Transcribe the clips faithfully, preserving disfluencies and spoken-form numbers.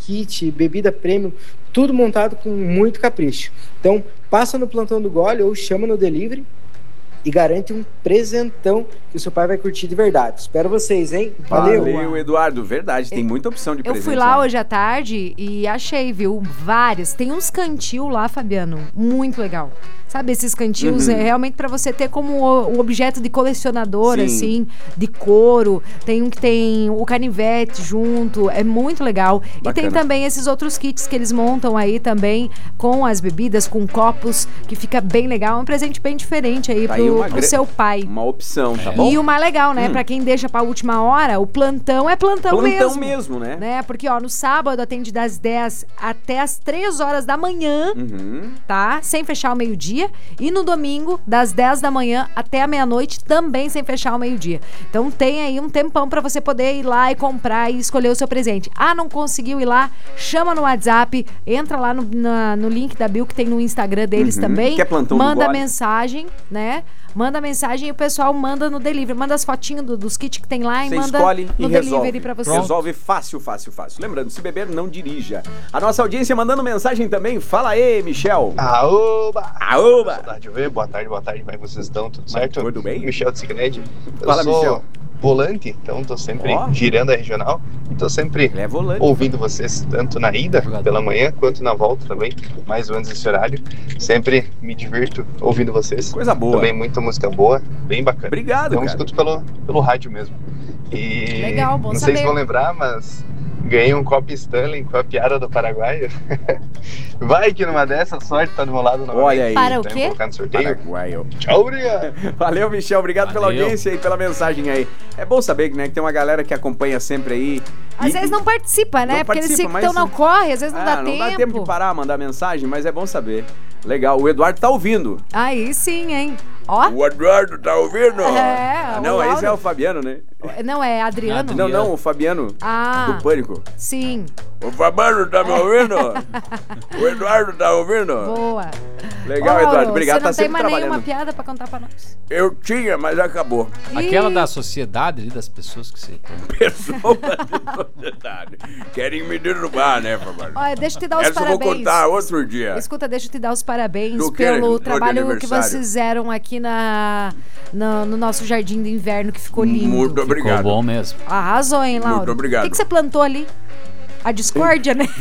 kit, bebida premium, tudo montado com muito capricho. Então, passa no plantão do Gole ou chama no delivery e garante um presentão que o seu pai vai curtir de verdade. Espero vocês, hein? Valeu! Valeu, Eduardo. Verdade, tem muita opção de presente. Eu fui lá, lá hoje à tarde e achei, viu? Várias. Tem uns cantil lá, Fabiano, muito legal. Sabe, esses cantinhos uhum. é realmente pra você ter como um objeto de colecionador, Sim. assim, de couro. Tem um que tem o canivete junto, é muito legal. Bacana. E tem também esses outros kits que eles montam aí também, com as bebidas, com copos, que fica bem legal. É um presente bem diferente aí, tá pro, aí pro gre... seu pai. Uma opção, tá bom? E o mais legal, né, hum. pra quem deixa pra última hora, o plantão é plantão, plantão mesmo. Plantão mesmo, né? né? Porque, ó, no sábado atende das dez até as três horas da manhã, uhum. tá? Sem fechar o meio-dia. E no domingo, das dez da manhã até a meia-noite, também sem fechar o meio-dia. Então tem aí um tempão pra você poder ir lá e comprar e escolher o seu presente. Ah, não conseguiu ir lá? Chama no WhatsApp, entra lá no, na, no link da Bill que tem no Instagram deles uhum. também. Que é plantão manda do mensagem, né? Manda mensagem e o pessoal manda no delivery. Manda as fotinhas do, dos kits que tem lá e você manda escolhe no e delivery resolve. pra você. Resolve fácil, fácil, fácil. Lembrando, se beber, não dirija. A nossa audiência mandando mensagem também. Fala aí, Michel. Aoba! Aoba! Boa tarde, boa tarde, boa tarde. Como é que vocês estão? Tudo certo? Tudo bem? Michel de Cicred. Eu Fala, sou Michel. volante, então tô sempre oh. girando a regional e tô sempre é volante, ouvindo vocês, tanto na ida Jogador. pela manhã, quanto na volta também, mais ou menos esse horário. Sempre me divirto ouvindo vocês. Coisa boa. Também muita música boa, bem bacana. Obrigado, então, cara. Eu escuto pelo, pelo rádio mesmo. E legal, bom não saber. sei se vão lembrar, mas ganhei um copo Stanley com a piada do Paraguai. Vai que numa dessa, sorte tá do meu lado novamente. Olha aí. Para o quê? Colocar no sorteio. Paraguaio. Tchau, obrigado. Valeu, Michel. Obrigado Valeu. pela audiência e pela mensagem aí. É bom saber né, que tem uma galera que acompanha sempre aí. Às e, vezes não participa, né? Não Porque participa, eles estão no corre, às vezes não ah, dá não tempo. Não dá tempo de parar, mandar mensagem, mas é bom saber. Legal, o Eduardo tá ouvindo. Aí sim, hein? Ó. O Eduardo tá ouvindo? É, ah, Não, Lauro... esse é o Fabiano, né? Não, é Adriano. Adriano. Não, não, o Fabiano. Ah. Do Pânico. Sim. O Fabiano tá me ouvindo? O Eduardo tá ouvindo? Boa. Legal, Ô, Eduardo. Obrigado, tá sempre trabalhando. Você não tem mais nenhuma piada pra contar pra nós? Eu tinha, mas acabou. Aquela da sociedade ali, das pessoas que você... Pessoas da sociedade. Querem me derrubar, né, Fabiano? Olha, deixa eu te dar os Essa parabéns. eu vou contar outro dia. Escuta, deixa eu te dar os parabéns Do pelo que? trabalho que vocês fizeram aqui na, na, no nosso Jardim do Inverno, que ficou lindo. Muito obrigado. Ficou bom mesmo. Arrasou, hein, Lauro? Muito obrigado. O que, que você plantou ali? A discórdia, né?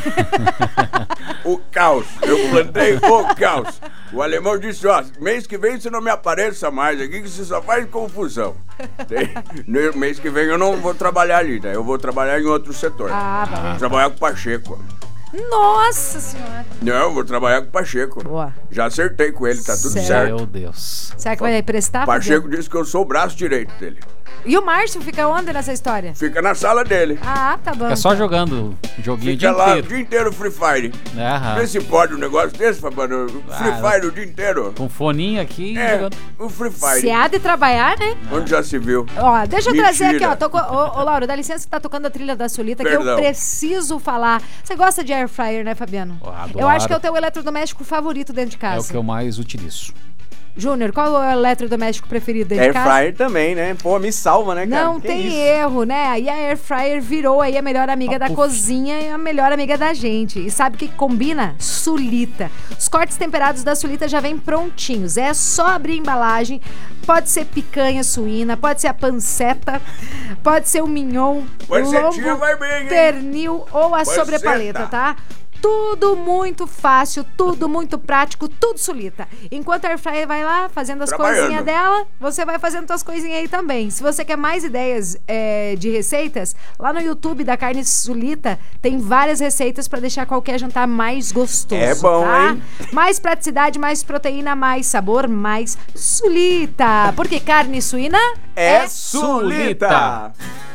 O caos. Eu plantei o caos. O alemão disse, ó, mês que vem você não me apareça mais aqui, que você só faz confusão. No mês que vem eu não vou trabalhar ali, né? Eu vou trabalhar em outro setor. Ah, valeu. Vou trabalhar com o Pacheco. Nossa senhora. Não, vou trabalhar com o Pacheco. Boa. Já acertei com ele, tá tudo Sério? certo. Meu Deus. Será que vai prestar? Pacheco disse que eu sou o braço direito dele. E o Márcio fica onde nessa história? Fica na sala dele. Ah, tá bom. Fica só jogando joguinho Fica o dia lá inteiro. o dia inteiro Free Fire. Aham. Vê se pode um negócio desse, Fabiano. Free Ah, Fire o dia inteiro. Com foninho aqui. É, jogando. o Free Fire. Se há de trabalhar, né? Onde já se viu. Ó, deixa eu Mentira. trazer aqui, ó. Tô co- ô, ô, Lauro, dá licença que tá tocando a trilha da Sulita, que eu Perdão. preciso falar. Você gosta de air fryer, né, Fabiano? Oh, adoro. Eu acho que é o teu eletrodoméstico favorito dentro de É casa. o que eu mais utilizo. Júnior, qual é o eletrodoméstico preferido dentro Air de casa? fryer também, né? Pô, me salva, né, cara? Não Que tem isso? erro, né? E a air fryer virou aí a melhor amiga Ah, da puf. cozinha e a melhor amiga da gente. E sabe o que combina? Sulita. Os cortes temperados da Sulita já vêm prontinhos. É só abrir a embalagem. Pode ser picanha suína, pode ser a panceta, pode ser o mignon, Pancetinha lombo, vai bem, hein? pernil ou a Panceta. sobrepaleta, tá? Tudo muito fácil, tudo muito prático, tudo Sulita. Enquanto a Airfryer vai lá fazendo as Trabalhando. coisinhas dela, você vai fazendo suas coisinhas aí também. Se você quer mais ideias é, de receitas, lá no YouTube da Carne Sulita tem várias receitas pra deixar qualquer jantar mais gostoso. É bom, tá? hein? Mais praticidade, mais proteína, mais sabor, mais Sulita. Porque carne suína É Sulita.